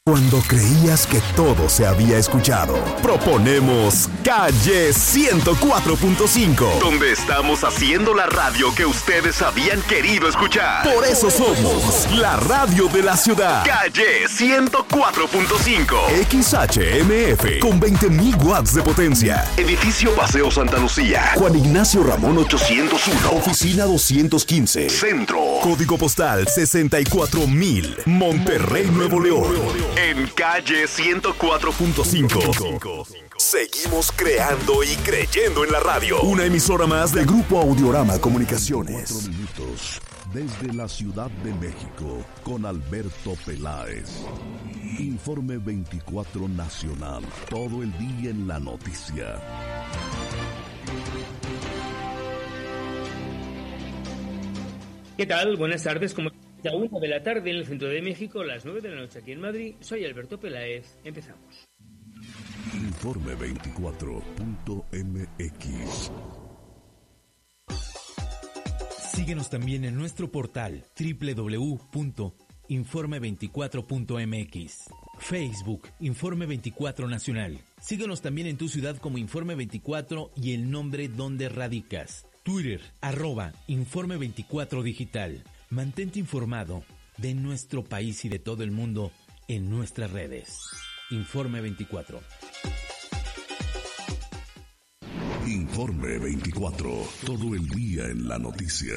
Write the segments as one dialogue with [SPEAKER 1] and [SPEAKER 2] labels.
[SPEAKER 1] Cuando creías que todo se había escuchado, proponemos Calle 104.5, donde estamos haciendo la radio que ustedes habían querido escuchar. Por eso somos la radio de la ciudad. Calle 104.5, XHMF, con 20.000 watts de potencia. Edificio Paseo Santa Lucía, Juan Ignacio Ramón 801, Oficina 215, Centro, Código Postal 64,000, Monterrey, Nuevo León. En Calle 104.5. Seguimos creando y creyendo en la radio. Una emisora más del Grupo Audiorama Comunicaciones.
[SPEAKER 2] 4 minutos desde la Ciudad de México con Alberto Peláez. Informe 24 Nacional. Todo el día en la noticia.
[SPEAKER 3] ¿Qué tal? Buenas tardes. Como a 1 de la tarde en el centro de México, las 9 de la noche aquí en Madrid, soy Alberto Peláez. Empezamos.
[SPEAKER 2] Informe 24.mx.
[SPEAKER 4] Síguenos también en nuestro portal www.informe24.mx. Facebook, Informe 24 Nacional. Síguenos también en tu ciudad como Informe 24 y el nombre donde radicas. Twitter, @Informe 24 Digital. Mantente informado de nuestro país y de todo el mundo en nuestras redes. Informe 24.
[SPEAKER 2] Informe 24. Todo el día en la noticia.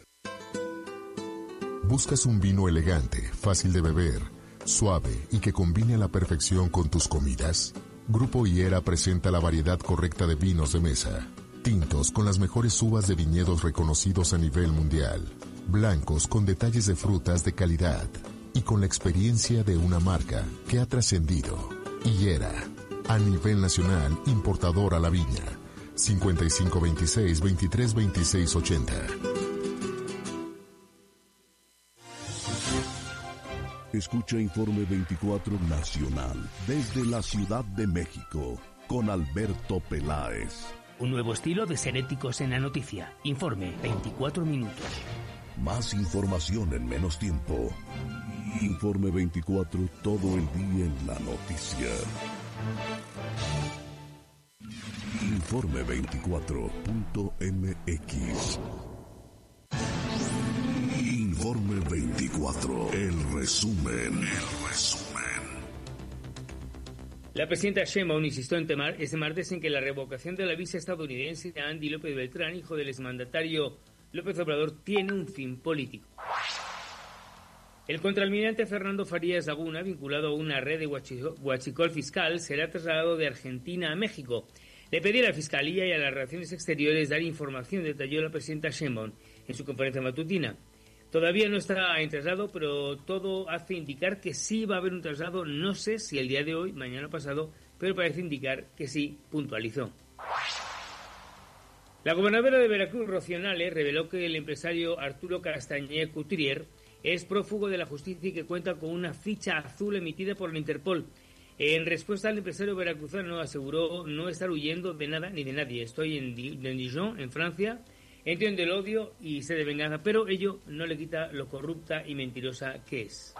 [SPEAKER 5] ¿Buscas un vino elegante, fácil de beber, suave y que combine a la perfección con tus comidas? Grupo Higuera presenta la variedad correcta de vinos de mesa. Tintos con las mejores uvas de viñedos reconocidos a nivel mundial. Blancos con detalles de frutas de calidad y con la experiencia de una marca que ha trascendido. Higuera, a nivel nacional, importador a la viña. 5526-232680.
[SPEAKER 2] Escucha Informe 24 Nacional desde la Ciudad de México con Alberto Peláez.
[SPEAKER 3] Un nuevo estilo de ser éticos en la noticia. Informe 24 minutos.
[SPEAKER 2] Más información en menos tiempo. Informe 24, todo el día en la noticia. Informe 24.mx. Informe 24, el resumen.
[SPEAKER 3] La presidenta Sheinbaum insistió este martes en que la revocación de la visa estadounidense de Andy López Beltrán, hijo del exmandatario López Obrador, tiene un fin político. El contraalmirante Fernando Farías Laguna, vinculado a una red de huachicol fiscal, será trasladado de Argentina a México. Le pedí a la Fiscalía y a las Relaciones Exteriores dar información, detalló la presidenta Sheinbaum en su conferencia matutina. Todavía no está en traslado, pero todo hace indicar que sí va a haber un traslado. No sé si el día de hoy, mañana pasado, pero parece indicar que sí, puntualizó. La gobernadora de Veracruz, Rocío Nale, reveló que el empresario Arturo Castañé Couturier es prófugo de la justicia y que cuenta con una ficha azul emitida por la Interpol. En respuesta, el empresario veracruzano aseguró no estar huyendo de nada ni de nadie. Estoy en Dijon, en Francia. Entiendo el odio y sed de venganza, pero ello no le quita lo corrupta y mentirosa que es.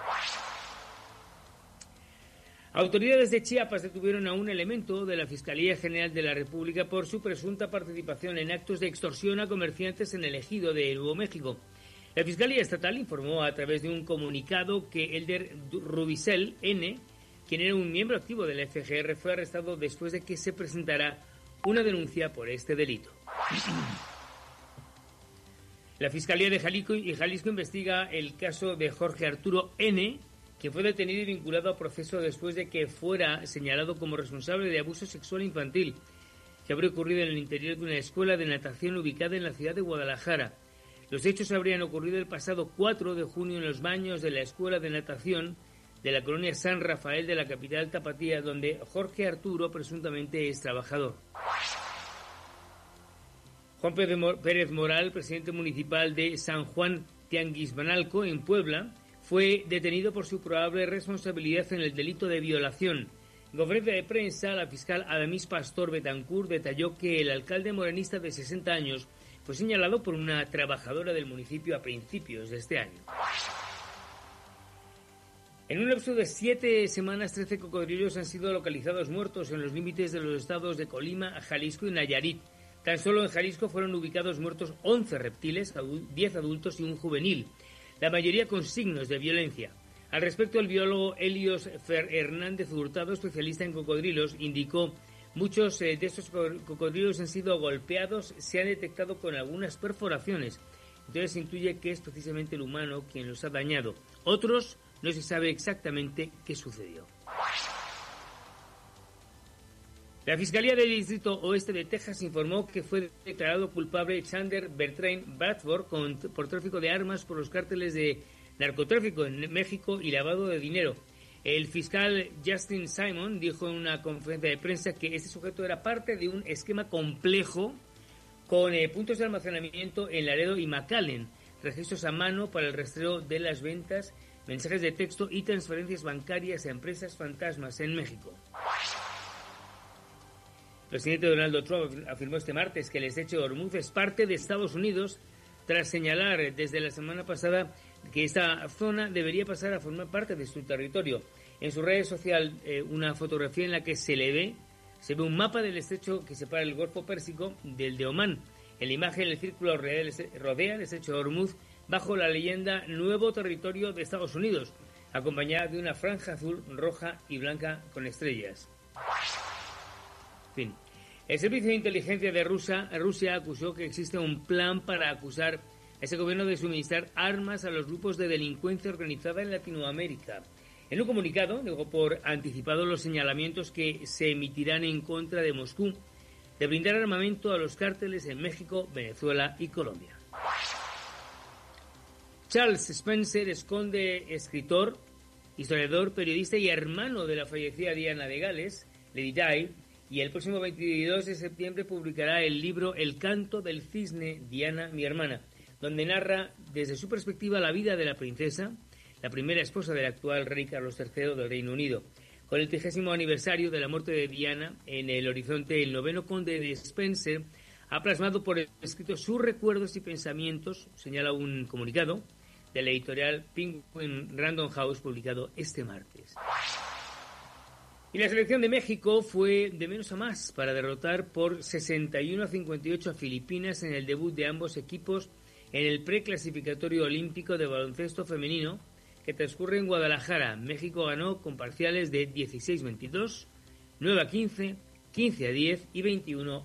[SPEAKER 3] Autoridades de Chiapas detuvieron a un elemento de la Fiscalía General de la República por su presunta participación en actos de extorsión a comerciantes en el ejido de Nuevo México. La Fiscalía Estatal informó a través de un comunicado que Elder Rubicel N., quien era un miembro activo de la FGR, fue arrestado después de que se presentara una denuncia por este delito. La Fiscalía de Jalisco investiga el caso de Jorge Arturo N., que fue detenido y vinculado a proceso después de que fuera señalado como responsable de abuso sexual infantil, que habría ocurrido en el interior de una escuela de natación ubicada en la ciudad de Guadalajara. Los hechos habrían ocurrido el pasado 4 de junio en los baños de la escuela de natación de la colonia San Rafael de la capital tapatía, donde Jorge Arturo presuntamente es trabajador. Juan Pérez Moral, presidente municipal de San Juan Tianguismanalco, en Puebla, fue detenido por su probable responsabilidad en el delito de violación. En conferencia de prensa, la fiscal Adamis Pastor Betancourt detalló que el alcalde morenista de 60 años fue señalado por una trabajadora del municipio a principios de este año. En un lapso de 7 semanas, 13 cocodrilos han sido localizados muertos en los límites de los estados de Colima, Jalisco y Nayarit. Tan solo en Jalisco fueron ubicados muertos 11 reptiles, 10 adultos y un juvenil, la mayoría con signos de violencia. Al respecto, el biólogo Helios Hernández Hurtado, especialista en cocodrilos, indicó: muchos de estos cocodrilos han sido golpeados, se han detectado con algunas perforaciones. Entonces se intuye que es precisamente el humano quien los ha dañado. Otros no se sabe exactamente qué sucedió. La Fiscalía del Distrito Oeste de Texas informó que fue declarado culpable Chandler Bertrand Bradford por tráfico de armas por los cárteles de narcotráfico en México y lavado de dinero. El fiscal Justin Simon dijo en una conferencia de prensa que este sujeto era parte de un esquema complejo con puntos de almacenamiento en Laredo y McAllen, registros a mano para el rastreo de las ventas, mensajes de texto y transferencias bancarias a empresas fantasmas en México. El presidente Donald Trump afirmó este martes que el estrecho de Hormuz es parte de Estados Unidos, tras señalar desde la semana pasada que esta zona debería pasar a formar parte de su territorio. En su red social, una fotografía en la que se ve un mapa del estrecho que separa el Golfo Pérsico del de Omán. En la imagen, el círculo rodea el estrecho de Hormuz bajo la leyenda Nuevo Territorio de Estados Unidos, acompañada de una franja azul, roja y blanca con estrellas. Fin. El Servicio de Inteligencia de Rusia acusó que existe un plan para acusar a ese gobierno de suministrar armas a los grupos de delincuencia organizada en Latinoamérica. En un comunicado dejó por anticipado los señalamientos que se emitirán en contra de Moscú de brindar armamento a los cárteles en México, Venezuela y Colombia. Charles Spencer Esconde, escritor, historiador, periodista y hermano de la fallecida Diana de Gales, Lady Di, y el próximo 22 de septiembre publicará el libro El canto del cisne, Diana, mi hermana, donde narra desde su perspectiva la vida de la princesa, la primera esposa del actual rey Carlos III del Reino Unido. Con el 30º aniversario de la muerte de Diana en el horizonte, el 9º conde de Spencer ha plasmado por escrito sus recuerdos y pensamientos, señala un comunicado de la editorial Penguin Random House publicado este martes. Y la selección de México fue de menos a más para derrotar por 61-58 a Filipinas en el debut de ambos equipos en el preclasificatorio olímpico de baloncesto femenino que transcurre en Guadalajara. México ganó con parciales de 16-22, 9-15, 15-10 y 21-11.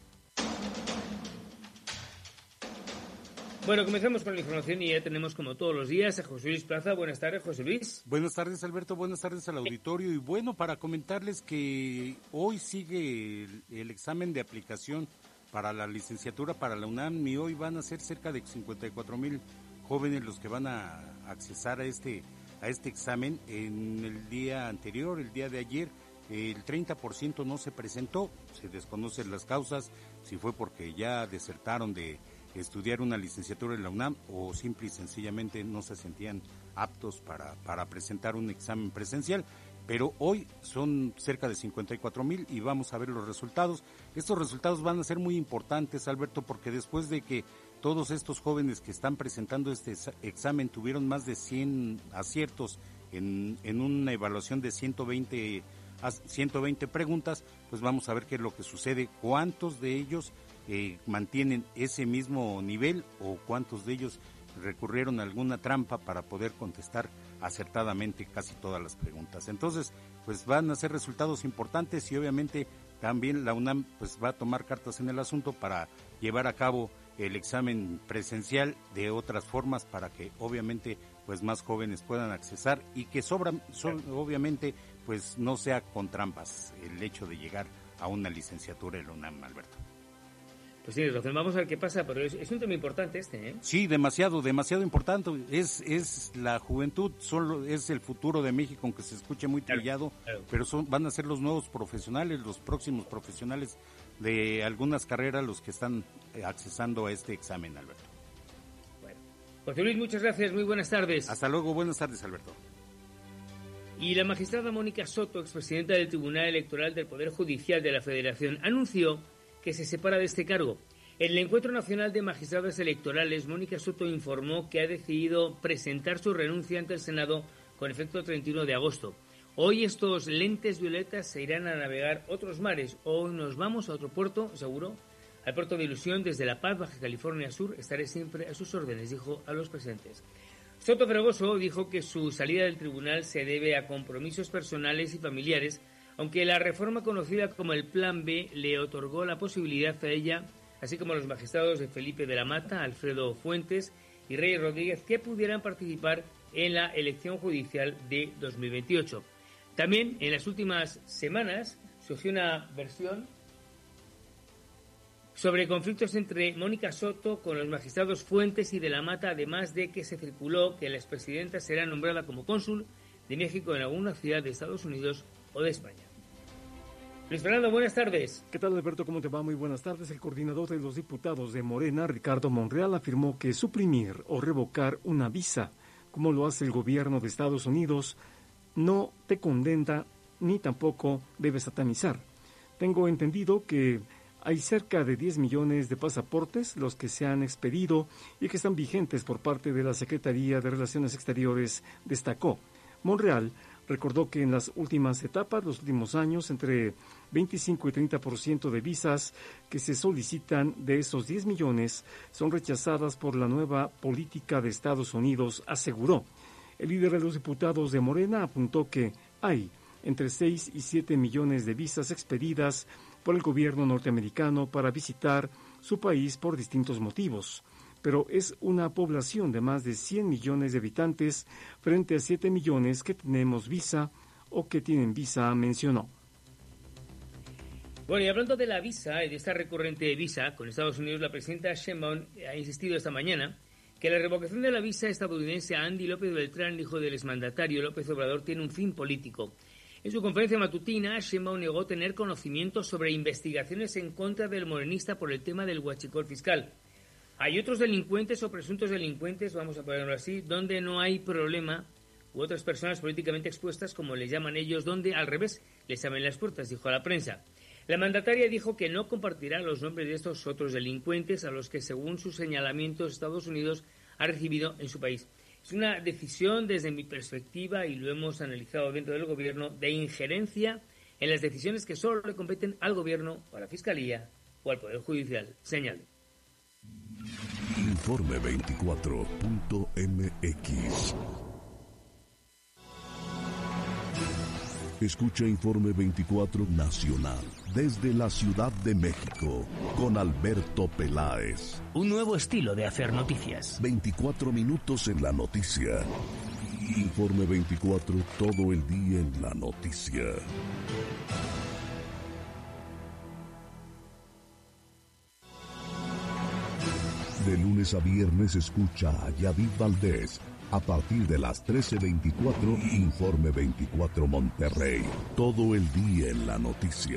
[SPEAKER 3] Bueno, comenzamos con la información y ya tenemos como todos los días a José Luis Plaza. Buenas tardes, José Luis.
[SPEAKER 6] Buenas tardes, Alberto. Buenas tardes al auditorio. Y bueno, para comentarles que hoy sigue el examen de aplicación para la licenciatura para la UNAM y hoy van a ser cerca de 54,000 jóvenes los que van a accesar a este examen. En el día anterior, el día de ayer, el 30% no se presentó, se desconocen las causas, si fue porque ya desertaron de estudiar una licenciatura en la UNAM o simple y sencillamente no se sentían aptos para presentar un examen presencial. Pero hoy son cerca de 54,000 y vamos a ver los resultados. Estos resultados van a ser muy importantes, Alberto, porque después de que todos estos jóvenes que están presentando este examen tuvieron más de 100 aciertos en una evaluación de 120 preguntas, pues vamos a ver qué es lo que sucede, cuántos de ellos mantienen ese mismo nivel o cuántos de ellos recurrieron a alguna trampa para poder contestar acertadamente casi todas las preguntas. Entonces, pues van a ser resultados importantes y obviamente también la UNAM pues va a tomar cartas en el asunto para llevar a cabo el examen presencial de otras formas para que obviamente pues más jóvenes puedan accesar y que obviamente pues no sea con trampas el hecho de llegar a una licenciatura en la UNAM, Alberto.
[SPEAKER 3] Pues tienes razón, vamos a ver qué pasa, pero es un tema importante ¿eh?
[SPEAKER 6] Sí, demasiado importante. Es la juventud, es el futuro de México, aunque se escuche muy trillado, claro. Pero van a ser los nuevos profesionales, los próximos profesionales de algunas carreras los que están accesando a este examen, Alberto.
[SPEAKER 3] Bueno, José Luis, muchas gracias, muy buenas tardes.
[SPEAKER 6] Hasta luego, buenas tardes, Alberto.
[SPEAKER 3] Y la magistrada Mónica Soto, expresidenta del Tribunal Electoral del Poder Judicial de la Federación, anunció que se separa de este cargo. En el Encuentro Nacional de Magistradas Electorales, Mónica Soto informó que ha decidido presentar su renuncia ante el Senado con efecto 31 de agosto. Hoy estos lentes violetas se irán a navegar otros mares. Hoy nos vamos a otro puerto, seguro, al puerto de Ilusión desde La Paz, Baja California Sur. Estaré siempre a sus órdenes, dijo a los presentes. Soto Fregoso dijo que su salida del tribunal se debe a compromisos personales y familiares, aunque la reforma conocida como el Plan B le otorgó la posibilidad a ella, así como a los magistrados de Felipe de la Mata, Alfredo Fuentes y Reyes Rodríguez, que pudieran participar en la elección judicial de 2028. También en las últimas semanas surgió una versión sobre conflictos entre Mónica Soto con los magistrados Fuentes y de la Mata, además de que se circuló que la expresidenta será nombrada como cónsul de México en alguna ciudad de Estados Unidos o de España. Luis Fernando, buenas tardes.
[SPEAKER 7] ¿Qué tal, Alberto? ¿Cómo te va? Muy buenas tardes. El coordinador de los diputados de Morena, Ricardo Monreal, afirmó que suprimir o revocar una visa, como lo hace el gobierno de Estados Unidos, no te condena ni tampoco debe satanizar. Tengo entendido que hay cerca de 10 millones de pasaportes los que se han expedido y que están vigentes por parte de la Secretaría de Relaciones Exteriores, destacó. Monreal recordó que en las últimas etapas, los últimos años, entre 25 y 30% de visas que se solicitan de esos 10 millones son rechazadas por la nueva política de Estados Unidos, aseguró. El líder de los diputados de Morena apuntó que hay entre 6 y 7 millones de visas expedidas por el gobierno norteamericano para visitar su país por distintos motivos, pero es una población de más de 100 millones de habitantes frente a 7 millones que tenemos visa o que tienen visa, mencionó.
[SPEAKER 3] Bueno, y hablando de la visa y de esta recurrente visa con Estados Unidos, la presidenta Sheinbaum ha insistido esta mañana que la revocación de la visa estadounidense a Andy López Beltrán, hijo del exmandatario López Obrador, tiene un fin político. En su conferencia matutina, Sheinbaum negó tener conocimientos sobre investigaciones en contra del morenista por el tema del huachicol fiscal. Hay otros delincuentes o presuntos delincuentes, vamos a ponerlo así, donde no hay problema, u otras personas políticamente expuestas, como les llaman ellos, donde al revés les abren las puertas, dijo a la prensa. La mandataria dijo que no compartirá los nombres de estos otros delincuentes a los que, según sus señalamientos, Estados Unidos ha recibido en su país. Es una decisión, desde mi perspectiva, y lo hemos analizado dentro del gobierno, de injerencia en las decisiones que solo le competen al gobierno o a la Fiscalía o al Poder Judicial, señaló.
[SPEAKER 2] Informe 24.mx. Escucha Informe 24 Nacional desde la Ciudad de México con Alberto Peláez.
[SPEAKER 8] Un nuevo estilo de hacer noticias.
[SPEAKER 2] 24 minutos en la noticia. Informe 24, todo el día en la noticia. De lunes a viernes escucha a Yadid Valdés. A partir de las 13:24, Informe 24 Monterrey. Todo el día en la noticia.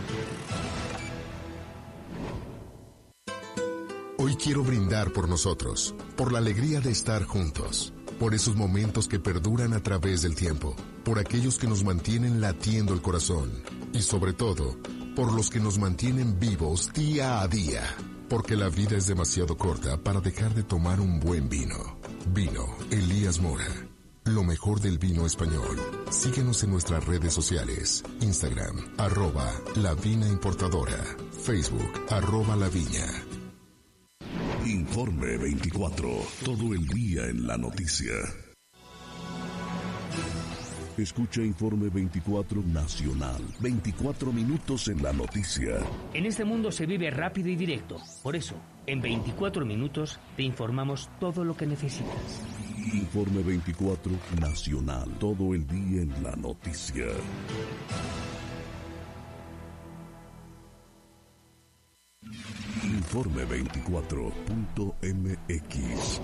[SPEAKER 5] Hoy quiero brindar por nosotros, por la alegría de estar juntos, por esos momentos que perduran a través del tiempo, por aquellos que nos mantienen latiendo el corazón y sobre todo, por los que nos mantienen vivos día a día, porque la vida es demasiado corta para dejar de tomar un buen vino. Vino Elías Mora, lo mejor del vino español. Síguenos en nuestras redes sociales, Instagram, @lavinaimportadora, Facebook, @laviña.
[SPEAKER 2] Informe 24, todo el día en la noticia. Escucha Informe 24 Nacional, 24 minutos en la noticia.
[SPEAKER 8] En este mundo se vive rápido y directo. Por eso, en 24 minutos te informamos todo lo que necesitas.
[SPEAKER 2] Informe 24 Nacional, todo el día en la noticia. Informe 24.mx.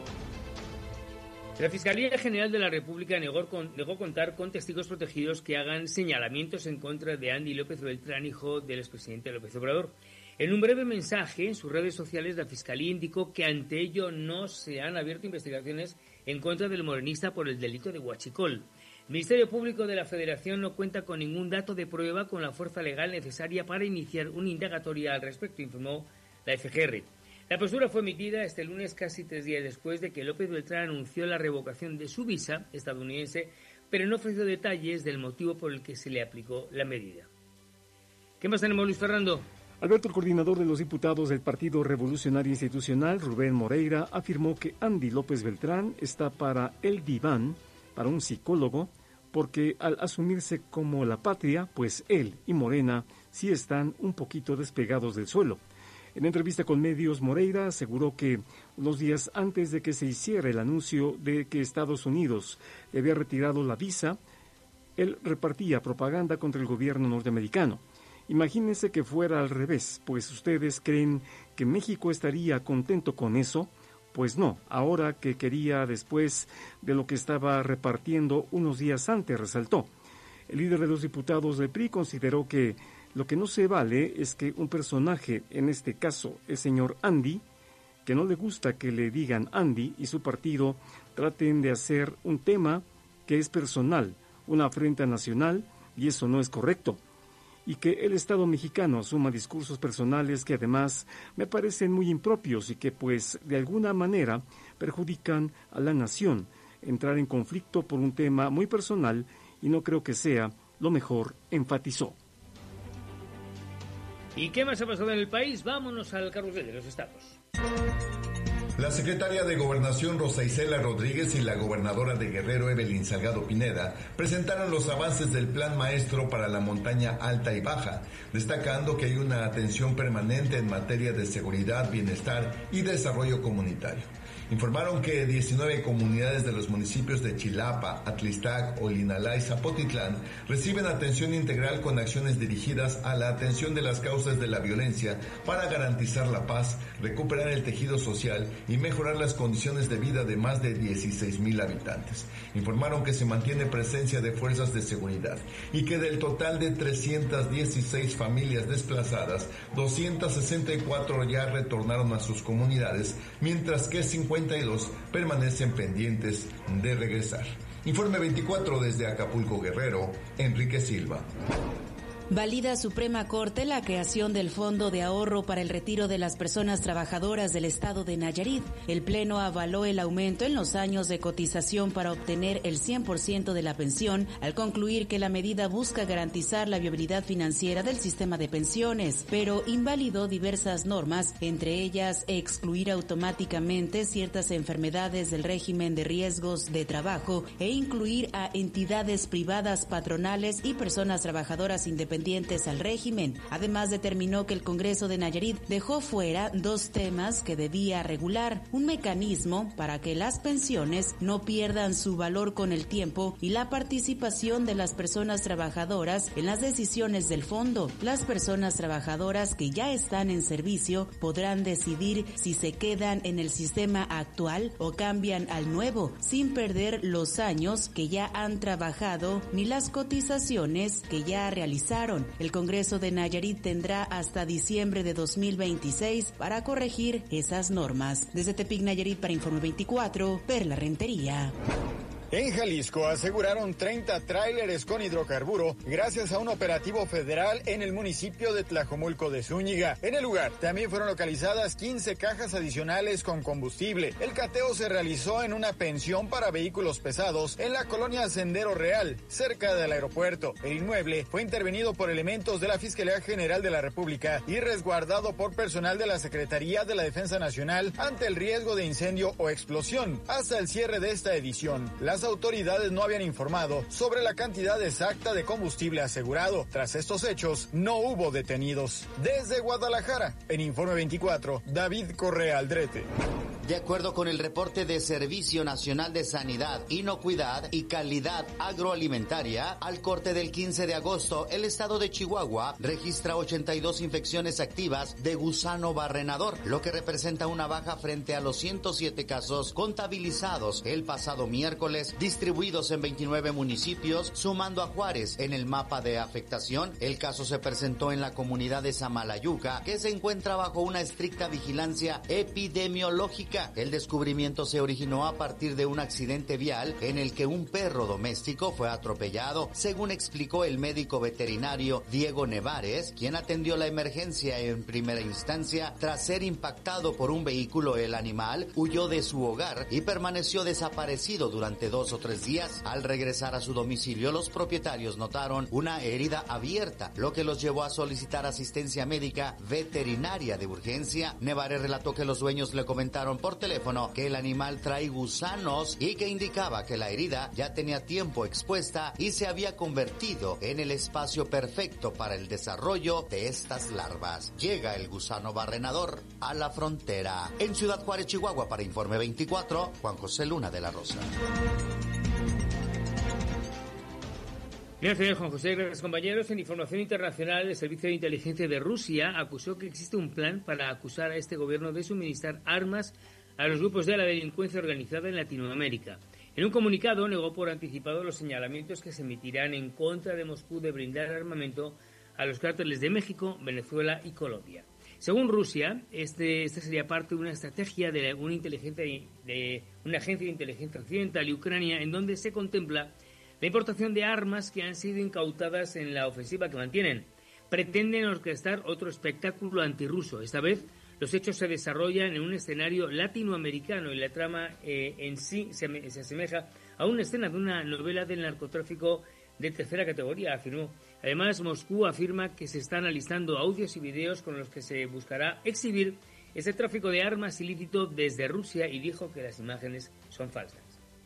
[SPEAKER 3] La Fiscalía General de la República negó contar con testigos protegidos que hagan señalamientos en contra de Andy López Beltrán, hijo del expresidente López Obrador. En un breve mensaje en sus redes sociales, la Fiscalía indicó que ante ello no se han abierto investigaciones en contra del morenista por el delito de huachicol. El Ministerio Público de la Federación no cuenta con ningún dato de prueba con la fuerza legal necesaria para iniciar una indagatoria al respecto, informó la FGR. La postura fue emitida este lunes, casi 3 días después de que López Beltrán anunció la revocación de su visa estadounidense, pero no ofreció detalles del motivo por el que se le aplicó la medida. ¿Qué más tenemos, Luis Fernando?
[SPEAKER 7] Alberto, el coordinador de los diputados del Partido Revolucionario Institucional, Rubén Moreira, afirmó que Andy López Beltrán está para el diván, para un psicólogo, porque al asumirse como la patria, pues él y Morena sí están un poquito despegados del suelo. En entrevista con medios, Moreira aseguró que unos días antes de que se hiciera el anuncio de que Estados Unidos le había retirado la visa, él repartía propaganda contra el gobierno norteamericano. Imagínense que fuera al revés, pues ustedes creen que México estaría contento con eso. Pues no, ahora que quería después de lo que estaba repartiendo unos días antes, resaltó. El líder de los diputados del PRI consideró que lo que no se vale es que un personaje, en este caso el señor Andy, que no le gusta que le digan Andy, y su partido traten de hacer un tema que es personal, una afrenta nacional, y eso no es correcto. Y que el Estado mexicano asuma discursos personales que además me parecen muy impropios y que pues de alguna manera perjudican a la nación. Entrar en conflicto por un tema muy personal y no creo que sea lo mejor, enfatizó.
[SPEAKER 3] ¿Y qué más ha pasado en el país? Vámonos al carrusel de los estados.
[SPEAKER 9] La secretaria de Gobernación Rosa Isela Rodríguez y la gobernadora de Guerrero Evelyn Salgado Pineda presentaron los avances del Plan Maestro para la montaña alta y baja, destacando que hay una atención permanente en materia de seguridad, bienestar y desarrollo comunitario. Informaron que 19 comunidades de los municipios de Chilapa, Atlistac, Olinalá y Zapotitlán reciben atención integral con acciones dirigidas a la atención de las causas de la violencia para garantizar la paz, recuperar el tejido social y mejorar las condiciones de vida de más de 16,000 habitantes. Informaron que se mantiene presencia de fuerzas de seguridad y que del total de 316 familias desplazadas, 264 ya retornaron a sus comunidades, mientras que 52 permanecen pendientes de regresar. Informe 24 desde Acapulco, Guerrero, Enrique Silva.
[SPEAKER 10] Valida Suprema Corte la creación del Fondo de Ahorro para el Retiro de las Personas Trabajadoras del Estado de Nayarit. El Pleno avaló el aumento en los años de cotización para obtener el 100% de la pensión, al concluir que la medida busca garantizar la viabilidad financiera del sistema de pensiones, pero invalidó diversas normas, entre ellas excluir automáticamente ciertas enfermedades del régimen de riesgos de trabajo e incluir a entidades privadas patronales y personas trabajadoras independientes al régimen. Además, determinó que el Congreso de Nayarit dejó fuera 2 temas que debía regular: un mecanismo para que las pensiones no pierdan su valor con el tiempo y la participación de las personas trabajadoras en las decisiones del fondo. Las personas trabajadoras que ya están en servicio podrán decidir si se quedan en el sistema actual o cambian al nuevo, sin perder los años que ya han trabajado ni las cotizaciones que ya realizaron. El Congreso de Nayarit tendrá hasta diciembre de 2026 para corregir esas normas. Desde Tepic, Nayarit, para Informe 24, Perla Rentería.
[SPEAKER 11] En Jalisco aseguraron 30 tráileres con hidrocarburo gracias a un operativo federal en el municipio de Tlajomulco de Zúñiga. En el lugar también fueron localizadas 15 cajas adicionales con combustible. El cateo se realizó en una pensión para vehículos pesados en la colonia Sendero Real, cerca del aeropuerto. El inmueble fue intervenido por elementos de la Fiscalía General de la República y resguardado por personal de la Secretaría de la Defensa Nacional ante el riesgo de incendio o explosión. Hasta el cierre de esta edición, las autoridades no habían informado sobre la cantidad exacta de combustible asegurado. Tras estos hechos, no hubo detenidos. Desde Guadalajara, en Informe 24, David Correa Aldrete.
[SPEAKER 12] De acuerdo con el reporte de Servicio Nacional de Sanidad, Inocuidad y Calidad Agroalimentaria, al corte del 15 de agosto, el estado de Chihuahua registra 82 infecciones activas de gusano barrenador, lo que representa una baja frente a los 107 casos contabilizados el pasado miércoles, distribuidos en 29 municipios, sumando a Juárez en el mapa de afectación. El caso se presentó en la comunidad de Samalayuca, que se encuentra bajo una estricta vigilancia epidemiológica América. El descubrimiento se originó a partir de un accidente vial en el que un perro doméstico fue atropellado, según explicó el médico veterinario Diego Nevares, quien atendió la emergencia en primera instancia. Tras ser impactado por un vehículo, el animal huyó de su hogar y permaneció desaparecido durante 2 o 3 días. Al regresar a su domicilio, los propietarios notaron una herida abierta, lo que los llevó a solicitar asistencia médica veterinaria de urgencia. Nevares relató que los dueños le comentaron por teléfono que el animal trae gusanos y que indicaba que la herida ya tenía tiempo expuesta y se había convertido en el espacio perfecto para el desarrollo de estas larvas. Llega el gusano barrenador a la frontera. En Ciudad Juárez, Chihuahua, para Informe 24, Juan José Luna de la Rosa.
[SPEAKER 3] Gracias, Juan José. Gracias, compañeros. En información internacional, el Servicio de Inteligencia de Rusia acusó que existe un plan para acusar a este gobierno de suministrar armas a los grupos de la delincuencia organizada en Latinoamérica. En un comunicado negó por anticipado los señalamientos que se emitirán en contra de Moscú de brindar armamento a los cárteles de México, Venezuela y Colombia. Según Rusia, este sería parte de una estrategia de una agencia de inteligencia occidental y Ucrania, en donde se contempla la importación de armas que han sido incautadas en la ofensiva que mantienen. Pretenden orquestar otro espectáculo antirruso. Esta vez, los hechos se desarrollan en un escenario latinoamericano y la trama en sí se asemeja a una escena de una novela del narcotráfico de tercera categoría, afirmó. Además, Moscú afirma que se están alistando audios y videos con los que se buscará exhibir ese tráfico de armas ilícito desde Rusia y dijo que las imágenes son falsas.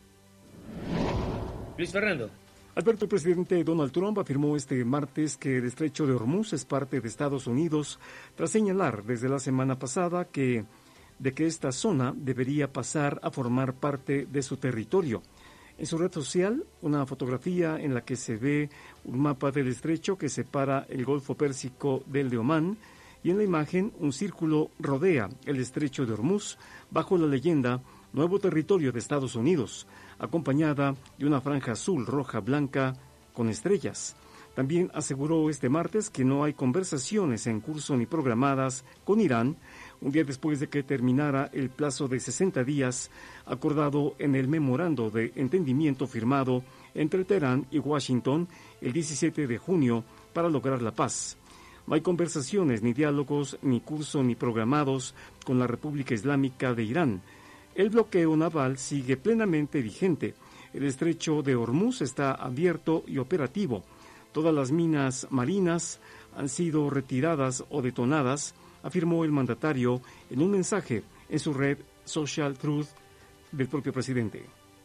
[SPEAKER 3] Luis Fernando.
[SPEAKER 7] Alberto, el presidente Donald Trump afirmó este martes que el estrecho de Hormuz es parte de Estados Unidos, tras señalar desde la semana pasada de que esta zona debería pasar a formar parte de su territorio. En su red social, una fotografía en la que se ve un mapa del estrecho que separa el Golfo Pérsico del de Omán, y en la imagen un círculo rodea el estrecho de Hormuz bajo la leyenda Nuevo Territorio de Estados Unidos, acompañada de una franja azul, roja, blanca con estrellas. También aseguró este martes que no hay conversaciones en curso ni programadas con Irán, un día después de que terminara el plazo de 60 días acordado en el memorando de entendimiento firmado entre Teherán y Washington el 17 de junio para lograr la paz. No hay conversaciones, ni diálogos, ni curso, ni programados con la República Islámica de Irán. El bloqueo naval sigue plenamente vigente. El estrecho de Hormuz está abierto y operativo. Todas las minas marinas han sido retiradas o detonadas, afirmó el mandatario en un mensaje en su red Social Truth del propio presidente.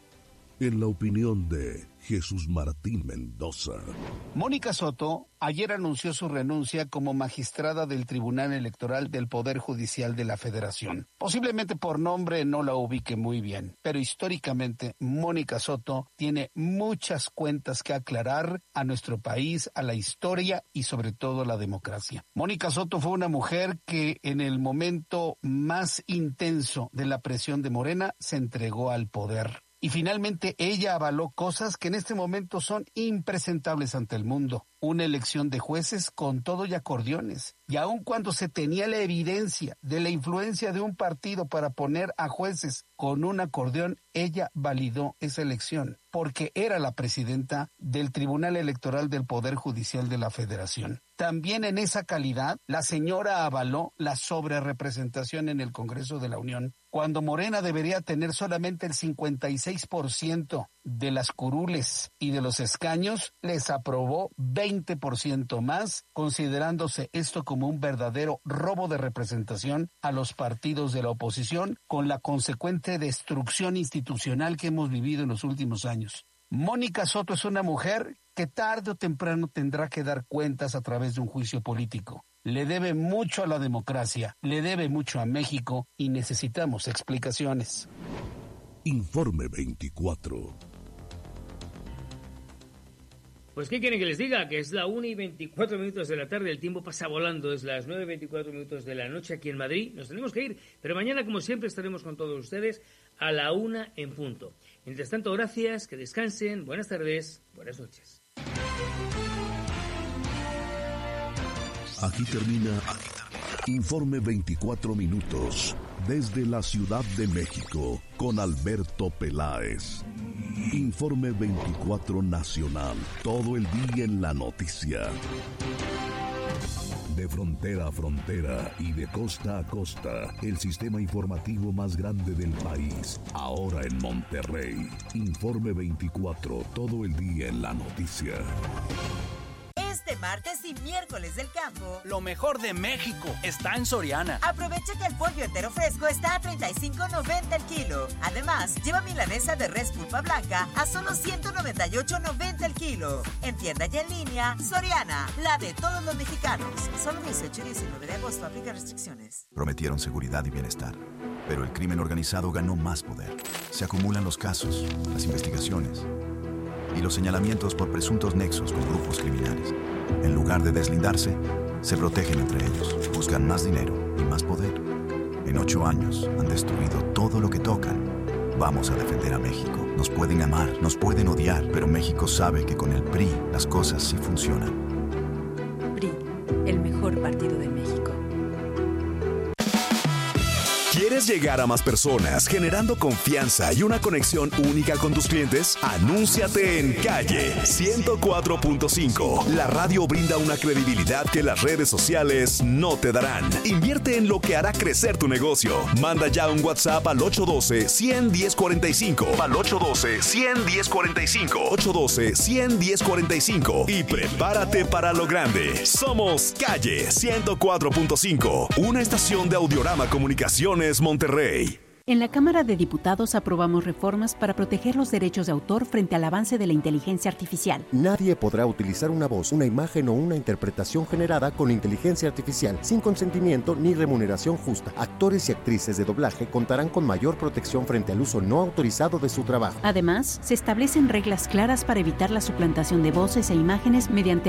[SPEAKER 2] En la opinión de Jesús Martín Mendoza.
[SPEAKER 13] Mónica Soto ayer anunció su renuncia como magistrada del Tribunal Electoral del Poder Judicial de la Federación. Posiblemente por nombre no la ubique muy bien, pero históricamente Mónica Soto tiene muchas cuentas que aclarar a nuestro país, a la historia y sobre todo a la democracia. Mónica Soto fue una mujer que en el momento más intenso de la presión de Morena se entregó al poder. Y finalmente ella avaló cosas que en este momento son impresentables ante el mundo. Una elección de jueces con todo y acordeones. Y aun cuando se tenía la evidencia de la influencia de un partido para poner a jueces con un acordeón, ella validó esa elección porque era la presidenta del Tribunal Electoral del Poder Judicial de la Federación. También en esa calidad, la señora avaló la sobrerepresentación en el Congreso de la Unión, cuando Morena debería tener solamente el 56% de las curules y de los escaños, les aprobó 20% más, considerándose esto como un verdadero robo de representación a los partidos de la oposición, con la consecuente destrucción institucional que hemos vivido en los últimos años. Mónica Soto es una mujer que tarde o temprano tendrá que dar cuentas a través de un juicio político. Le debe mucho a la democracia, le debe mucho a México y necesitamos explicaciones.
[SPEAKER 2] Informe 24.
[SPEAKER 3] Pues, ¿qué quieren que les diga? Que es la 1:24 de la tarde, el tiempo pasa volando, es las 9:24 de la noche aquí en Madrid. Nos tenemos que ir, pero mañana, como siempre, estaremos con todos ustedes a la 1 en punto. Mientras tanto, gracias, que descansen, buenas tardes, buenas noches.
[SPEAKER 2] Aquí termina Informe 24 minutos. Desde la Ciudad de México, con Alberto Peláez. Informe 24 Nacional, todo el día en la noticia. De frontera a frontera y de costa a costa, el sistema informativo más grande del país, ahora en Monterrey. Informe 24, todo el día en la noticia.
[SPEAKER 14] Este martes y miércoles del campo,
[SPEAKER 15] lo mejor de México está en Soriana.
[SPEAKER 14] Aprovecha que el pollo entero fresco está a $35.90 el kilo. Además, lleva milanesa de res pulpa blanca a solo $198.90 el kilo. En tienda y en línea, Soriana, la de todos los mexicanos. Solo 18 y 19 de agosto, aplica restricciones.
[SPEAKER 16] Prometieron seguridad y bienestar, pero el crimen organizado ganó más poder. Se acumulan los casos, las investigaciones y los señalamientos por presuntos nexos con grupos criminales. En lugar de deslindarse, se protegen entre ellos, buscan más dinero y más poder. En 8 años han destruido todo lo que tocan. Vamos a defender a México. Nos pueden amar, nos pueden odiar, pero México sabe que con el PRI las cosas sí funcionan.
[SPEAKER 17] PRI, el mejor partido de México.
[SPEAKER 1] ¿Quieres llegar a más personas generando confianza y una conexión única con tus clientes? Anúnciate en Calle 104.5. La radio brinda una credibilidad que las redes sociales no te darán. Invierte en lo que hará crecer tu negocio. Manda ya un WhatsApp al 812-100-1045. Al 812-100-1045. 812-100-1045. Y prepárate para lo grande. Somos Calle 104.5. Una estación de Audiorama Comunicaciones Monterrey.
[SPEAKER 18] En la Cámara de Diputados aprobamos reformas para proteger los derechos de autor frente al avance de la inteligencia artificial.
[SPEAKER 19] Nadie podrá utilizar una voz, una imagen o una interpretación generada con inteligencia artificial sin consentimiento ni remuneración justa. Actores y actrices de doblaje contarán con mayor protección frente al uso no autorizado de su trabajo.
[SPEAKER 18] Además, se establecen reglas claras para evitar la suplantación de voces e imágenes mediante